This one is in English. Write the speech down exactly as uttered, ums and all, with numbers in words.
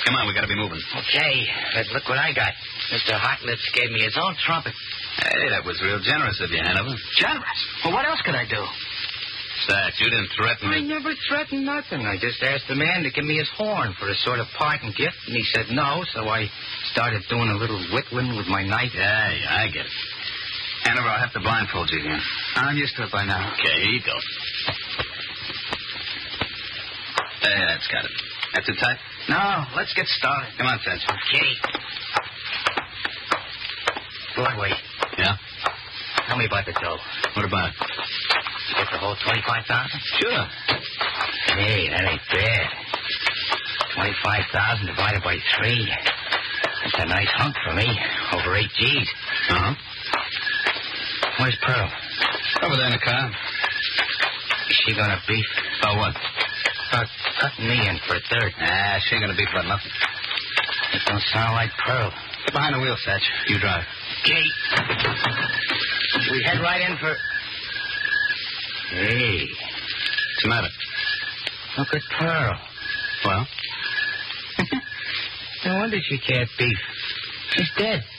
Come on, we got to be moving. Okay, but look what I got. Mister Hot Lips gave me his own trumpet. Hey, that was real generous of you, Hanover. Generous? Well, what else could I do? Satch, you didn't threaten I me. never threatened nothing. I just asked the man to give me his horn for a sort of parting gift, and he said no, so I started doing a little whittling with my knife. Yeah, yeah, I get it. Hanover, I'll have to blindfold you again. I'm used to it by now. Okay, here you go. There, that's got it. That's it tight? No, let's get started. Come on, Satch. Okay. Broadway, Yeah? tell me about the dough. What about it? You get the whole twenty-five thousand? Sure. Hey, that ain't bad. twenty-five thousand divided by three. That's a nice hunk for me. Over eight G's. Uh-huh. Where's Pearl? Over there in the car. Is she gonna beef? Oh, what? About cutting me in for a third. Ah, she ain't gonna beef about nothing. It don't sound like Pearl. Get behind the wheel, Satch. You drive. Okay. We head right in for... Hey, What's the matter? look at Pearl. Well? No wonder she can't beef. She's dead.